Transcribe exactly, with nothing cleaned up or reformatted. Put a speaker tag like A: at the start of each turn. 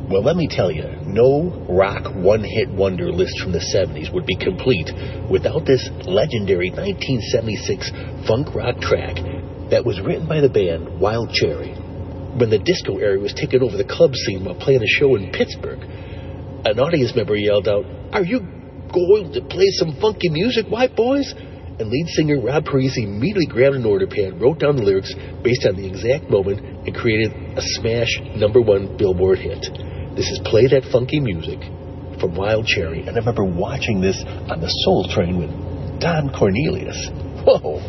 A: Well, let me tell you, no rock one-hit wonder list from the seventies would be complete without this legendary nineteen seventy-six funk rock track that was written by the band Wild Cherry. When the disco era was taking over the club scene while playing a show in Pittsburgh, an audience member yelled out, "Are you going to play some funky music, white boys?" And lead singer Rob Parisi immediately grabbed an order pad, wrote down the lyrics based on the exact moment, and created a smash number one Billboard hit. This is Play That Funky Music from Wild Cherry, and I remember watching this on the Soul Train with Don Cornelius. Whoa!